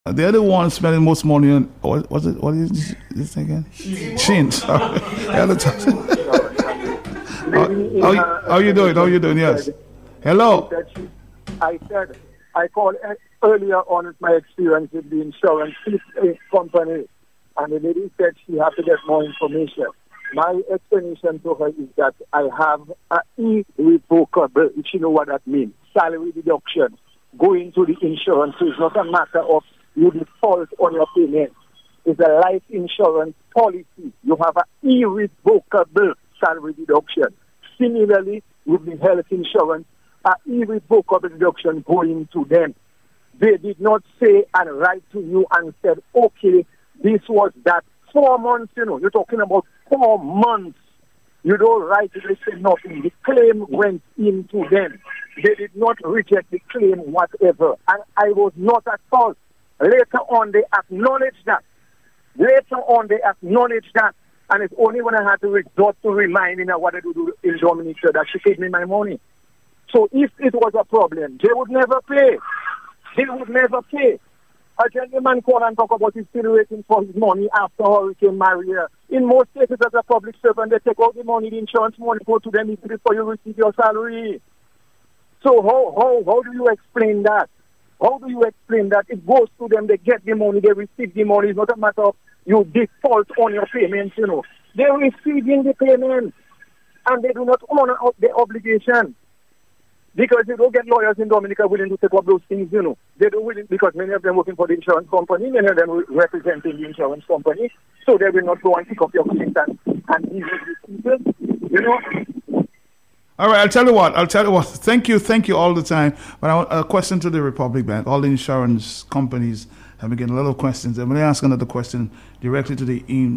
They're the ones spending most money on. What is this again? Shein. Sorry. How you doing? How you doing? Yes. Hello. I said I called earlier on with my experience with the insurance company, and the lady said she had to get more information. My explanation to her is that I have an irrevocable, if you know what that means, salary deduction going to the insurance. So it's not a matter of you default on your payment. It's a life insurance policy. You have an irrevocable salary deduction. Similarly, with the health insurance, an irrevocable deduction going to them. They did not say and write to you and said, okay, this was that. 4 months, you're talking about 4 months. You don't write it, they say nothing. The claim went into them. They did not reject the claim whatever. And I was not at fault. Later on, they acknowledged that. And it's only when I had to resort to reminding her what I do in Dominica that she paid me my money. So if it was a problem, they would never pay. A gentleman called and talk about he's still waiting for his money after Hurricane Maria. In most cases, as a public servant, they take out the money, the insurance money, go to them before you receive your salary. So how do you explain that? It goes to them, they get the money, they receive the money. It's not a matter of you default on your payments, They're receiving the payment, and they do not honor their obligation. Because they don't get lawyers in Dominica willing to take up those things, They don't willing, because many of them working for the insurance company, many of them representing the insurance company, so they will not go and pick up your case and deal with these people, All right, I'll tell you what. Thank you all the time. But a question to the Republic Bank. All the insurance companies have been getting a lot of questions. I'm going to ask another question directly to the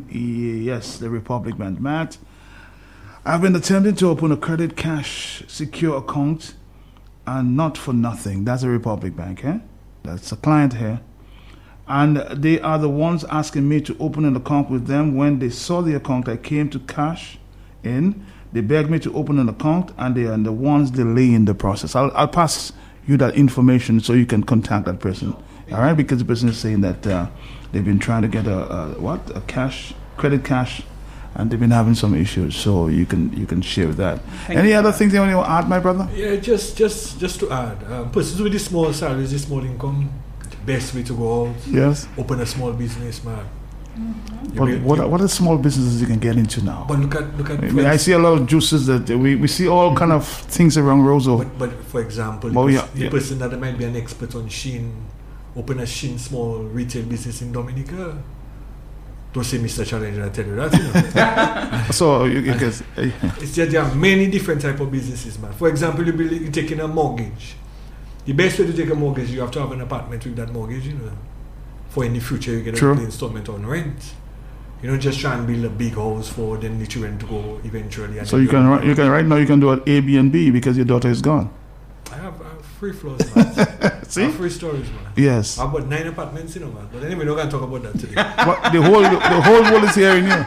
the Republic Bank. Matt, I've been attempting to open a credit cash secure account, and not for nothing. That's a Republic Bank, That's a client here. And they are the ones asking me to open an account with them. When they saw the account, I came to cash in. They begged me to open an account, and they are the ones delaying the process. I'll pass you that information so you can contact that person. All right? Because the person is saying that they've been trying to get a credit cash, and they've been having some issues, so you can share that. Any other things you want to add, my brother? Yeah, just to add, persons with the small salaries, the small income, the best way to go out. Yes. Open a small business, man. Mm-hmm. But what are small businesses you can get into now? But look at. I see a lot of juices that we see all kind of things around Roseau. But for example, the person that might be an expert on Shein, open a Shein small retail business in Dominica. Don't say Mr. Challenger, I tell you that. So you guess it's just there are many different type of businesses, man. For example, you're taking a mortgage. The best way to take a mortgage, you have to have an apartment with that mortgage, For in the future, you get a installment on rent. Just try and build a big house for then the children to go eventually. So you can right now you can do an Airbnb because your daughter is gone. I have 3 floors, man. See? I have 3 stories, man. Yes. I've got 9 apartments, man. But anyway, we're not going to talk about that today. But the whole world is hearing you.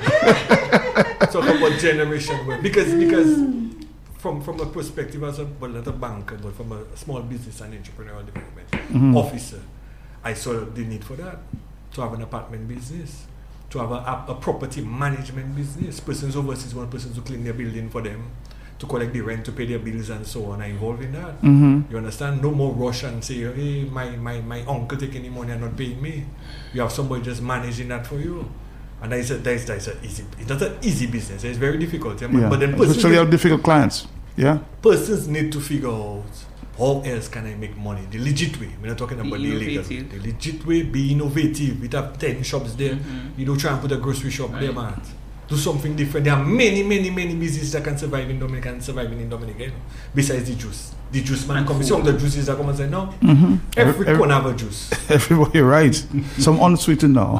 Talk about generation wealth. Because from a perspective as not a banker, but from a small business and entrepreneurial development officer, I saw the need for that. To have an apartment business. To have a property management business. Persons overseas want persons to clean their building for them. To collect the rent, to pay their bills and so on, are involved in that. Mm-hmm. You understand? No more rush and say, hey, my uncle taking the money and not paying me. You have somebody just managing that for you. And that's easy. It's not an easy business. It's very difficult. Yeah. But then especially have difficult clients. Yeah. Persons need to figure out how else can I make money? The legit way. We're not talking about the illegal. The legit way, be innovative. We have 10 shops there. Mm-hmm. You don't try and put a grocery shop there, man. Do something different. There are many businesses that can survive in Dominica and surviving in Dominica, besides the juice. The juice man come. Some of the juices that come and say, no, every corner have a juice. Everybody, right. Some unsweetened now.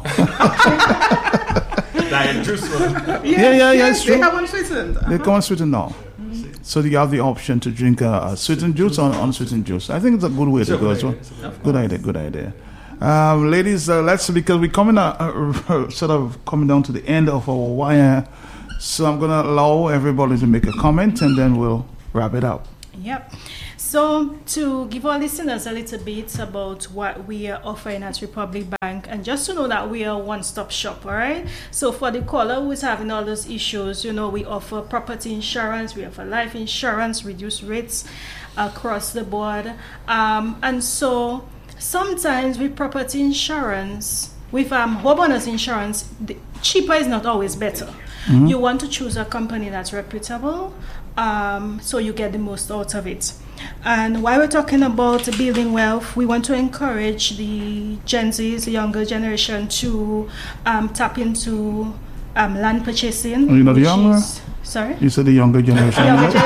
Diet juice, man. Yeah, it's true. They have unsweetened. They come unsweetened now. So you have the option to drink a sweetened juice or unsweetened juice. I think it's a good way to go as well. Good idea. Ladies, because we're coming sort of coming down to the end of our wire, so I'm going to allow everybody to make a comment and then we'll wrap it up. Yep. So to give our listeners a little bit about what we are offering at Republic Bank, and just to know that we are a one-stop shop, all right? So for the caller who's having all those issues, we offer property insurance, we offer life insurance, reduced rates across the board. And so sometimes with property insurance, with homeowners insurance, cheaper is not always better. You want to choose a company that's reputable, so you get the most out of it. And while we're talking about building wealth, we want to encourage the Gen Zs, the younger generation, to tap into land purchasing. The younger? Sorry? You said the younger generation.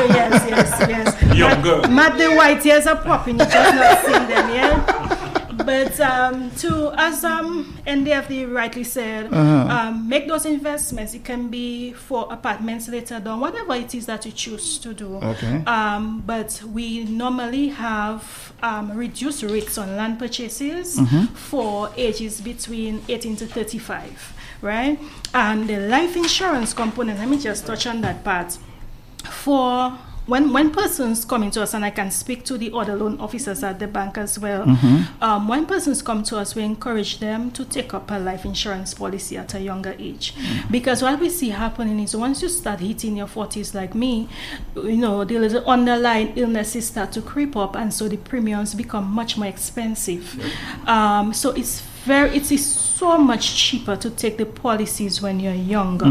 Yes. Younger. Matt, the white ears are popping, you're just not seeing them, yeah? But as NDFD rightly said, make those investments. It can be for apartments later down, whatever it is that you choose to do. Okay. But we normally have reduced rates on land purchases for ages between 18 to 35, right? And the life insurance component, let me just touch on that part. For when persons come into us, and I can speak to the other loan officers at the bank as well, when persons come to us, we encourage them to take up a life insurance policy at a younger age. Because what we see happening is once you start hitting your 40s like me, the little underlying illnesses start to creep up, and so the premiums become much more expensive. So it is so much cheaper to take the policies when you're younger.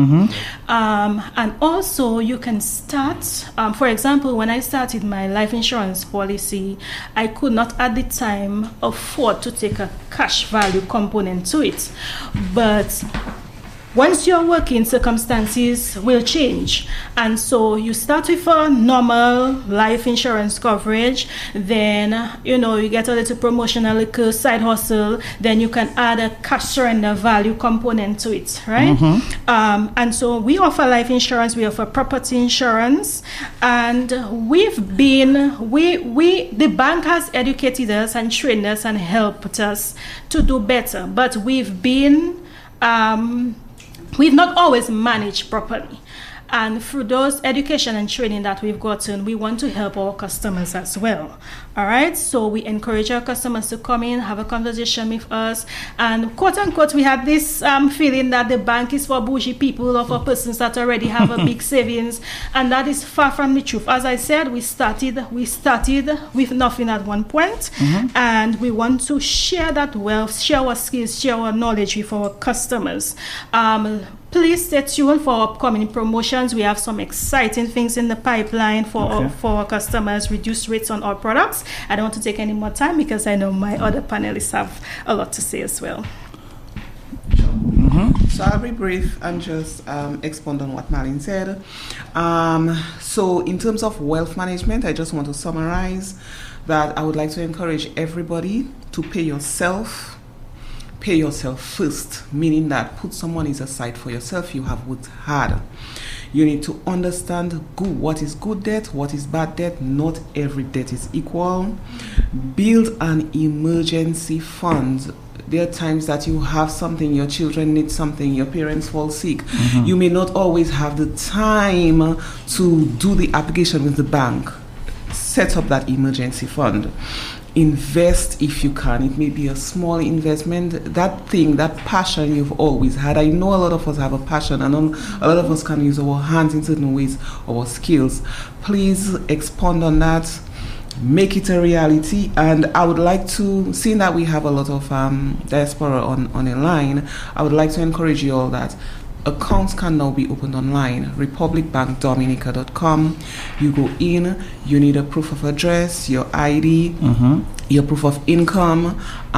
And also you can start, for example, when I started my life insurance policy, I could not at the time afford to take a cash value component to it. But once you're working, circumstances will change. And so you start with a normal life insurance coverage, then, you get a little promotional, little side hustle, then you can add a cash surrender value component to it, right? And so we offer life insurance, we offer property insurance, and the bank has educated us and trained us and helped us to do better, but we've not always managed properly. And through those education and training that we've gotten, we want to help our customers as well. All right? So we encourage our customers to come in, have a conversation with us. And quote unquote, we have this feeling that the bank is for bougie people or for persons that already have a big savings. And that is far from the truth. As I said, we started with nothing at one point. And we want to share that wealth, share our skills, share our knowledge with our customers. Please stay tuned for upcoming promotions. We have some exciting things in the pipeline for our customers, reduced rates on our products. I don't want to take any more time because I know my other panelists have a lot to say as well. So I'll be brief and just expand on what Marlene said. So in terms of wealth management, I just want to summarize that I would like to encourage everybody to pay yourself first, meaning that put some money aside for yourself. You have worked hard. You need to understand what is good debt, what is bad debt. Not every debt is equal. Build an emergency fund. There are times that you have something, your children need something, your parents fall sick. You may not always have the time to do the application with the bank. Set up that emergency fund. Invest if you can. It may be a small investment. That passion you've always had. I know a lot of us have a passion, and a lot of us can use our hands in certain ways, our skills. Please expand on that. Make it a reality. And I would like to, seeing that we have a lot of diaspora on a line, I would like to encourage you all that accounts can now be opened online. republicbankdominica.com. You go in, you need a proof of address, your ID, your proof of income.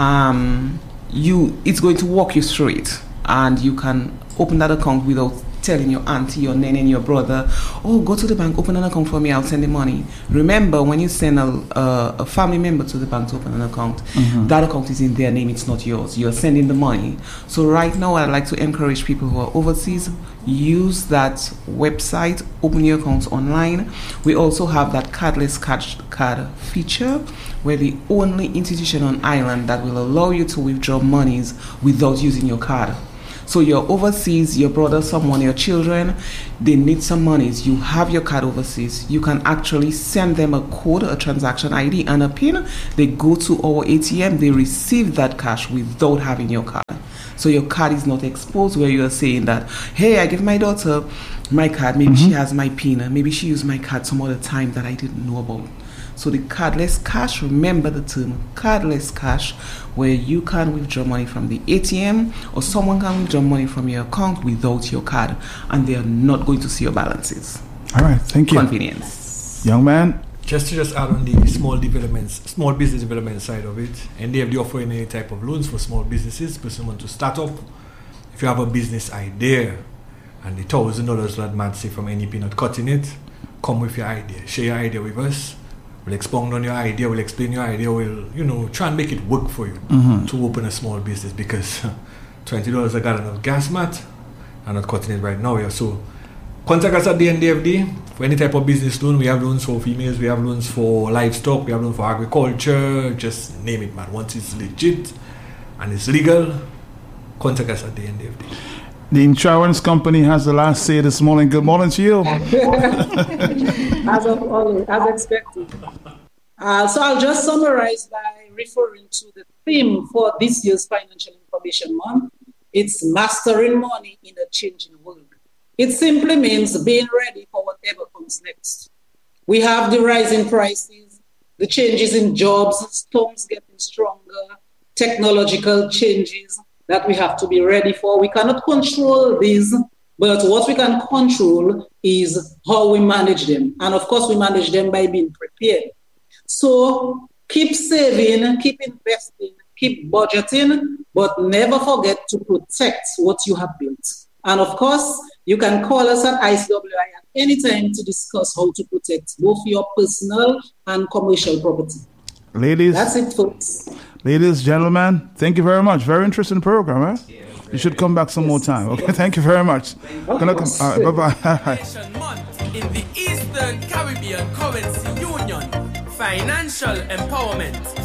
It's going to walk you through it, and you can open that account without telling your auntie, your nene, and your brother, oh, go to the bank, open an account for me, I'll send the money. Remember, when you send a family member to the bank to open an account, that account is in their name, it's not yours. You're sending the money. So right now, I'd like to encourage people who are overseas, use that website, open your accounts online. We also have that cardless card feature. We're the only institution on island that will allow you to withdraw monies without using your card. So you're overseas, your brother, someone, your children, they need some monies. You have your card overseas. You can actually send them a code, a transaction ID, and a PIN. They go to our ATM, they receive that cash without having your card. So your card is not exposed where you are saying that, hey, I give my daughter my card, maybe she has my PIN, maybe she used my card some other time that I didn't know about. So the cardless cash, remember the term cardless cash, where you can withdraw money from the ATM or someone can withdraw money from your account without your card, and they are not going to see your balances. All right, thank you. Convenience. Young man. Just to add on the small business development side of it, and they offer any type of loans for small businesses, person want to start up. If you have a business idea and the $1,000 that might say from any peanut cutting it, come with your idea, share your idea with us. We'll expound on your idea, we'll explain your idea, we'll try and make it work for you to open a small business, because $20 I got enough gas mat. I'm not cutting it right now. Yeah. So contact us at the NDFD for any type of business loan. We have loans for females, we have loans for livestock, we have loans for agriculture, just name it, man. Once it's legit and it's legal, contact us at the NDFD. The insurance company has the last say this morning. Good morning to you. As of always, as expected. So I'll just summarize by referring to the theme for this year's Financial Information Month. It's mastering money in a changing world. It simply means being ready for whatever comes next. We have the rising prices, the changes in jobs, storms getting stronger, technological changes that we have to be ready for. We cannot control these, but what we can control is how we manage them. And of course, we manage them by being prepared. So keep saving, keep investing, keep budgeting, but never forget to protect what you have built. And of course, you can call us at ICWI at any time to discuss how to protect both your personal and commercial property. Ladies. That's it, folks. Ladies, gentlemen, thank you very much. Very interesting program, eh? Yeah, you should come back some more time. Okay, thank you very much. All right, bye-bye. In the Eastern Caribbean Currency Union, financial empowerment.